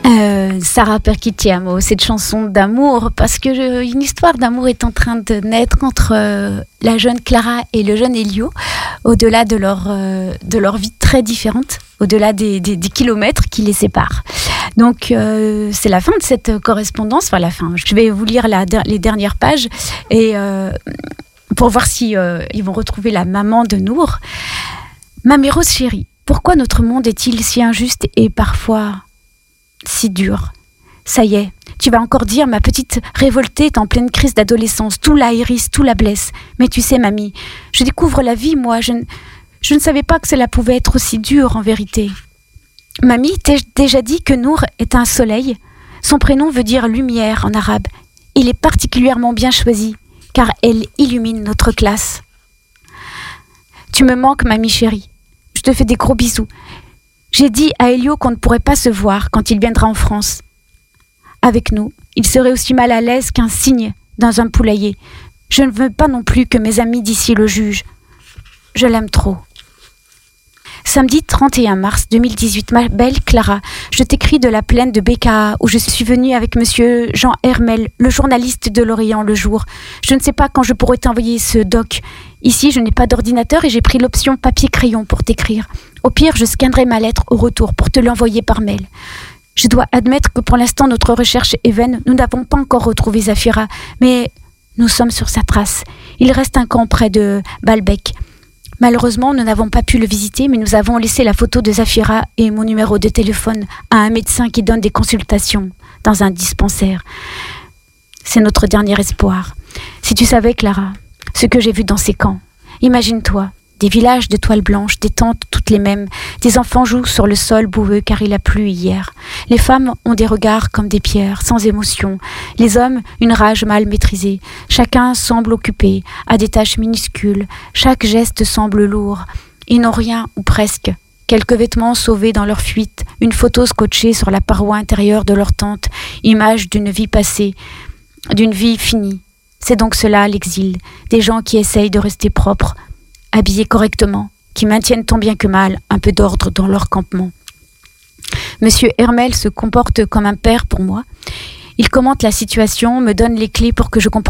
Sarà perché ti amo, cette chanson d'amour, parce que une histoire d'amour est en train de naître entre la jeune Clara et le jeune Elio, au-delà de leur vie très différente, au-delà des kilomètres qui les séparent. Donc c'est la fin de cette correspondance, enfin la fin. Je vais vous lire les dernières pages et pour voir si ils vont retrouver la maman de Nour. Mamie Rose chérie, pourquoi notre monde est-il si injuste et parfois si dur? Ça y est, tu vas encore dire, ma petite révoltée est en pleine crise d'adolescence, tout la hérisse, tout la blesse. Mais tu sais, mamie, je découvre la vie, moi, je ne savais pas que cela pouvait être aussi dur en vérité. Mamie, t'ai déjà dit que Nour est un soleil? Son prénom veut dire lumière en arabe. Il est particulièrement bien choisi, car elle illumine notre classe. Tu me manques, mamie chérie. Je te fais des gros bisous. J'ai dit à Elio qu'on ne pourrait pas se voir quand il viendra en France. Avec nous, il serait aussi mal à l'aise qu'un cygne dans un poulailler. Je ne veux pas non plus que mes amis d'ici le jugent. Je l'aime trop. Samedi 31 mars 2018, ma belle Clara, je t'écris de la plaine de Bécaa où je suis venue avec monsieur Jean Hermel, le journaliste de l'Orient le jour. Je ne sais pas quand je pourrai t'envoyer ce doc. Ici, je n'ai pas d'ordinateur et j'ai pris l'option papier-crayon pour t'écrire. Au pire, je scannerai ma lettre au retour pour te l'envoyer par mail. Je dois admettre que pour l'instant, notre recherche est vaine. Nous n'avons pas encore retrouvé Zafira, mais nous sommes sur sa trace. Il reste un camp près de Baalbek. Malheureusement, nous n'avons pas pu le visiter, mais nous avons laissé la photo de Zafira et mon numéro de téléphone à un médecin qui donne des consultations dans un dispensaire. C'est notre dernier espoir. Si tu savais, Clara, ce que j'ai vu dans ces camps, imagine-toi, des villages de toiles blanches, des tentes toutes les mêmes, des enfants jouent sur le sol boueux car il a plu hier. Les femmes ont des regards comme des pierres, sans émotion. Les hommes, une rage mal maîtrisée. Chacun semble occupé, a des tâches minuscules. Chaque geste semble lourd. Ils n'ont rien, ou presque. Quelques vêtements sauvés dans leur fuite, une photo scotchée sur la paroi intérieure de leur tente, image d'une vie passée, d'une vie finie. C'est donc cela l'exil, des gens qui essayent de rester propres, habillés correctement, qui maintiennent tant bien que mal un peu d'ordre dans leur campement. Monsieur Hermel se comporte comme un père pour moi. Il commente la situation, me donne les clés pour que je comprenne